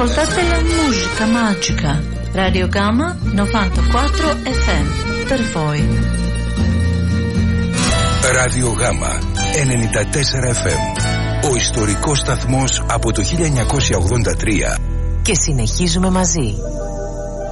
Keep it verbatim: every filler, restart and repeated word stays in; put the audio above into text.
Ascoltate la musica magica. Radio Gamma novantaquattro εφ εμ. Per voi. Radio Gamma ενενήντα τέσσερα εφ εμ. Ο ιστορικός σταθμός από το χίλια εννιακόσια ογδόντα τρία. Και συνεχίζουμε μαζί.